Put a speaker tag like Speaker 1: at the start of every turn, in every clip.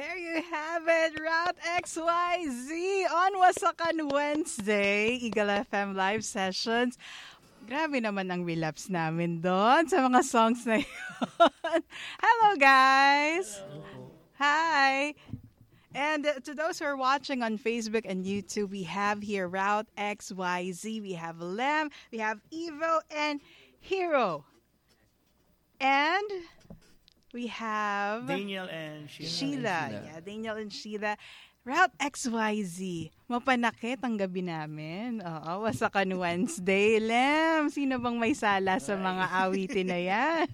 Speaker 1: There you have it, Route XYZ on Wasakan Wednesday, Eagle FM live sessions. Grabe naman ang relapse namin doon sa mga songs na yun. Hello, guys! Hello. Hi! And to those who are watching on Facebook and YouTube, we have here Route XYZ, we have Lem, we have Evo, and Hero. And we have
Speaker 2: Daniel and
Speaker 1: Sheila. Yeah, Daniel and Sheila. Route XYZ. Mapanakit ang gabi namin. Oo, Wasakan Wednesday. Lem, sino bang may sala sa mga awitin na yan?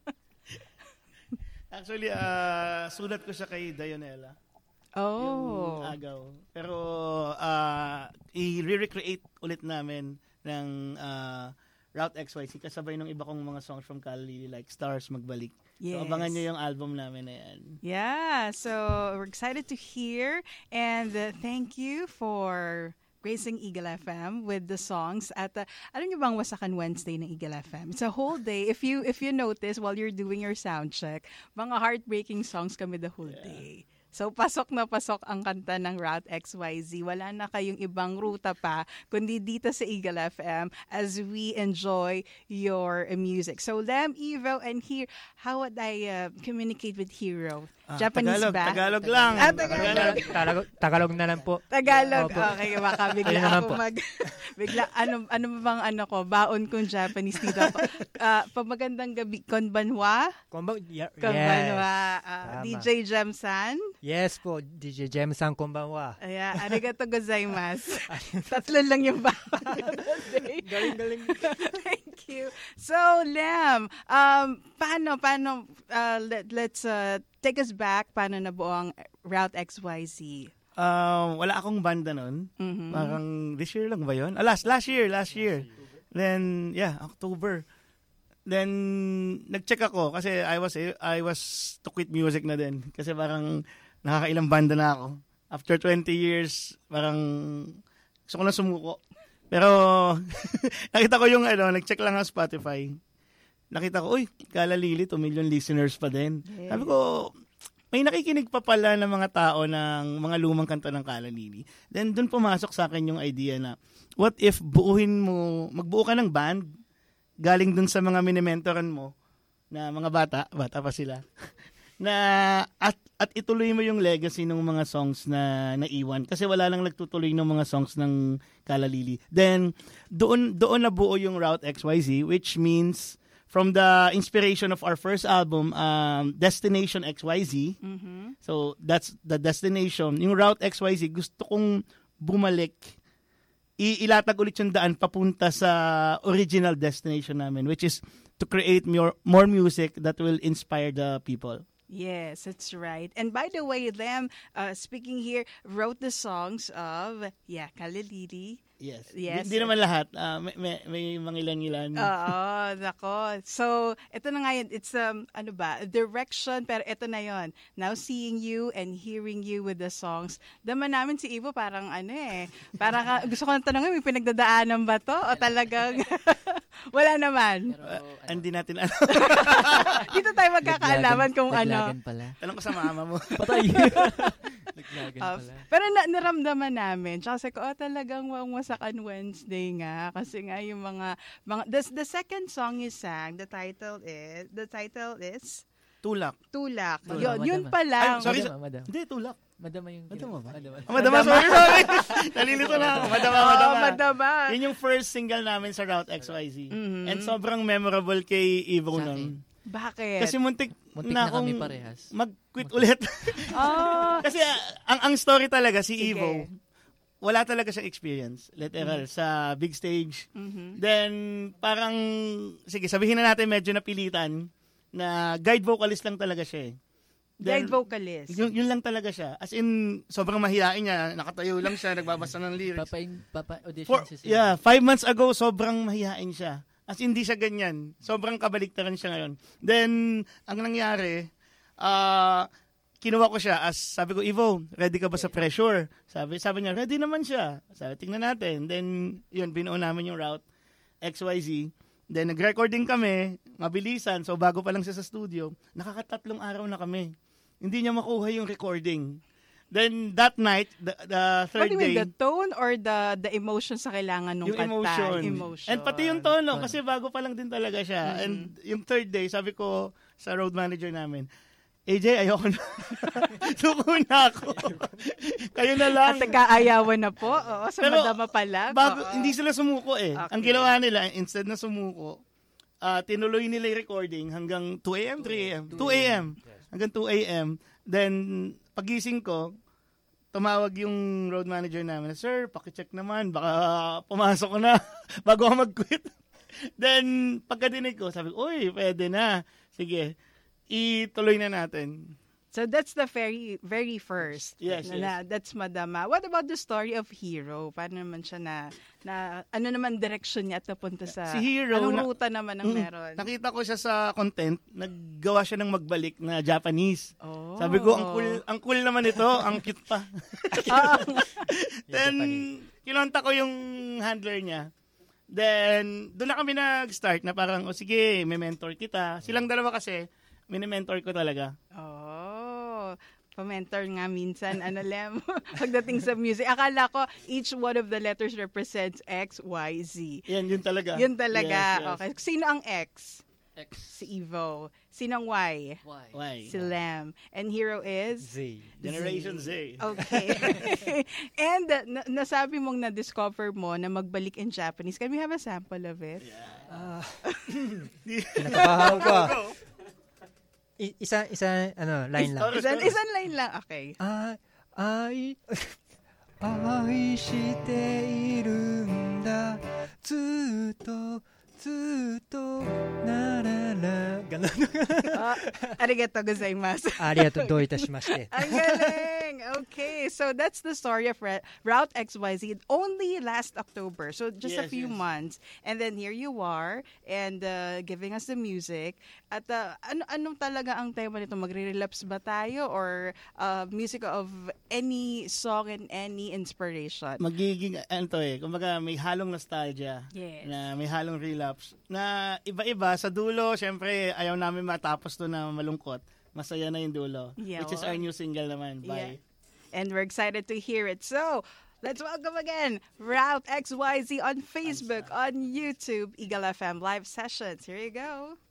Speaker 2: Actually, sulat ko siya kay Dionela.
Speaker 1: Oh.
Speaker 2: Yung agaw. Pero, i-recreate ulit namin ng Route XYZ kasabay ng iba kong mga songs from Kalili like Stars Magbalik. Yes. So, abangan nyo yung album namin na yan.
Speaker 1: Yeah, so we're excited to hear and thank you for gracing Eagle FM with the songs at alam niyo bang Wasakan Wednesday ng Eagle FM? It's a whole day. If you notice while you're doing your sound check, mga heartbreaking songs kami the whole day. So, pasok na pasok ang kanta ng Route XYZ. Wala na kayong ibang ruta pa, kundi dito sa Eagle FM as we enjoy your music. So, Lem, Evo, and here, how would I communicate with Hero? Japanese
Speaker 2: Tagalog,
Speaker 1: ba?
Speaker 2: Tagalog lang.
Speaker 3: Tagalog na lang po.
Speaker 1: Tagalog.
Speaker 3: Opo.
Speaker 1: Okay, baka bigla ako bigla, ano ba bang baon kong Japanese dito? Pamagandang gabi, konbanwa? Konbanwa. DJ Jemsan?
Speaker 3: Yes po, DJ Jemsan, konbanwa.
Speaker 1: Ayan, arigato gozaimasu. Tatlo lang yung baon.
Speaker 3: Galing.
Speaker 1: Thank you. So, Lem, paano, let's take us back, paano nabuo ang Route XYZ?
Speaker 2: Wala akong banda nun.
Speaker 1: Mm-hmm.
Speaker 2: Parang this year lang ba yun? Last year. Then, October. Then, nag-check ako kasi I was to quit music na din. Kasi parang nakakailang banda na ako. After 20 years, parang gusto ko na sumuko. Pero, nakita ko yung nag-check lang sa Spotify. Nakita ko, Kalalili, 2 million listeners pa din. Yeah. Sabi ko, may nakikinig pa pala ng mga tao ng mga lumang kanta ng Kalalili. Then, dun pumasok sa akin yung idea na, what if magbuo ka ng band, galing dun sa mga minimentoran mo, na mga bata pa sila, na at ituloy mo yung legacy ng mga songs na naiwan kasi wala lang nagtutuloy ng mga songs ng Kalalili. Then doon nabuo yung Route XYZ, which means from the inspiration of our first album, Destination XYZ. Mm-hmm. So that's the destination. Yung Route XYZ, gusto kong bumalik, ilatag ulit yung daan papunta sa original destination namin, which is to create more music that will inspire the people.
Speaker 1: Yes, that's right. And by the way, Lem, speaking here, wrote the songs of, Kalalili.
Speaker 2: Yes. Hindi naman lahat. May mga ilan-ilan.
Speaker 1: Oo, nako. So, ito na nga yun. It's, direction, pero ito na yon. Now, seeing you and hearing you with the songs. Dama namin si Ivo parang parang gusto ko na tanongin, may pinagdadaanan ba to? O talagang, wala naman.
Speaker 2: Hindi natin alam.
Speaker 1: Dito tayo magkakaalaman kung
Speaker 3: pala.
Speaker 2: Tanong ko sa mama mo.
Speaker 3: Patay.
Speaker 1: Pero naramdaman namin. Tsaka sabi ko, talagang Wasakan Wednesday nga. Kasi nga yung mga the second song you sang, the title is
Speaker 2: Tulak.
Speaker 1: Yun pa lang.
Speaker 2: Sorry.
Speaker 3: Madama.
Speaker 2: Hindi, Tulak.
Speaker 3: Madama yung...
Speaker 2: Madama, sorry. Nalilito na ako.
Speaker 1: Madama.
Speaker 2: Yun yung first single namin sa Route XYZ. Mm-hmm. And sobrang memorable kay Evo nun.
Speaker 1: Bakit?
Speaker 2: Kasi muntik na
Speaker 3: kami parehas.
Speaker 2: Mag-quit ulit. Kasi ang story talaga, si Evo, wala talaga siyang experience, literal, sa big stage. Mm-hmm. Then, parang, sige, sabihin na natin medyo napilitan na guide vocalist lang talaga siya eh.
Speaker 1: Guide vocalist?
Speaker 2: Yun lang talaga siya. As in, sobrang mahihain niya. Nakatayo lang siya, nagbabasa ng lyrics.
Speaker 3: Audition siya.
Speaker 2: 5 months ago, sobrang mahihain siya. As in, hindi siya ganyan. Sobrang kabaliktaran siya ngayon. Then, ang nangyari, kinuha ko siya sabi ko, Evo, ready ka ba sa pressure? Sabi niya, ready naman siya. Sabi, tingnan natin. Then, yun, binuo namin yung Route XYZ. Then, nag-recording kami, mabilisan. So, bago pa lang siya sa studio, nakaka3 araw na kami. hindi niya makuha yung recording. Then that night, the
Speaker 1: What
Speaker 2: third
Speaker 1: do you mean,
Speaker 2: day,
Speaker 1: the tone or the emotion sa kailangan nung
Speaker 2: yung
Speaker 1: kanta?
Speaker 2: emotion. And pati yung tono, kasi bago pa lang din talaga siya. And yung third day, sabi ko sa road manager namin, AJ, ayoko na. Suko na ako. Kayo na lang.
Speaker 1: At nagkaayawan na po. Oo, sa
Speaker 2: Pero,
Speaker 1: madama pa lang.
Speaker 2: Hindi sila sumuko eh.
Speaker 1: Okay.
Speaker 2: Ang ginawa nila, instead na sumuko, tinuloy nila yung recording hanggang 2 a.m., 3 a.m. 2 a.m. Hanggang 2 a.m. Then, pagising ko, tumawag yung road manager namin, Sir, pakicheck naman, baka pumasok ko na bago ako mag-quit. Then, pagkadinig ko, sabi ko, uy, pwede na. Sige, ituloy na natin.
Speaker 1: So that's the very, very first.
Speaker 2: Yes.
Speaker 1: That's Madama. What about the story of Hero? Paano naman siya na ano naman direction niya at napunta sa...
Speaker 2: Si Hero,
Speaker 1: anong ruta naman ang meron?
Speaker 2: Nakita ko siya sa content, naggawa siya ng magbalik na Japanese.
Speaker 1: Oh.
Speaker 2: Sabi ko, ang cool naman ito, ang cute pa. Then, kinonta ko yung handler niya. Then, doon na kami nag-start na parang, sige, may mentor kita. Silang dalawa kasi, mini-mentor ko talaga.
Speaker 1: Oh, pa-mentor nga minsan, Lem, pagdating sa music. Akala ko, each one of the letters represents X, Y, Z.
Speaker 2: Yun talaga.
Speaker 1: Yun talaga.
Speaker 2: Yes.
Speaker 1: Okay. Sino ang X?
Speaker 3: X.
Speaker 1: Si Evo. Sino ang Y?
Speaker 3: Y.
Speaker 1: Si Lem. And Hero is?
Speaker 4: Z.
Speaker 2: Generation Z.
Speaker 1: Okay. And nasabi mong na-discover mo na magbalik in Japanese. Can we have a sample of it?
Speaker 4: Kinakabahan ko. Isa line lang.
Speaker 1: Isang line lang. Okay.
Speaker 4: 愛しているんだずっとずっとならら Ganun.
Speaker 1: Arigato gozaimasu.
Speaker 4: Arigato, do itashimashite.
Speaker 1: Ang galing! Okay, so that's the story of Route XYZ. It only last October, so just a few months. And then here you are, and giving us the music. At anong talaga ang tema nito? Magre-relapse ba tayo? Or music of any song and any inspiration?
Speaker 2: Magiging, kumbaga may halong nostalgia.
Speaker 1: Yes.
Speaker 2: Na may halong relapse. Na iba-iba, sa dulo, syempre, ayaw namin matapos to na malungkot. Masaya na yung dulo.
Speaker 1: Yeah,
Speaker 2: which is our new single naman.
Speaker 1: Yeah.
Speaker 2: Bye.
Speaker 1: And we're excited to hear it. So, let's welcome again Route XYZ on Facebook, on YouTube, Eagle FM live sessions. Here you go.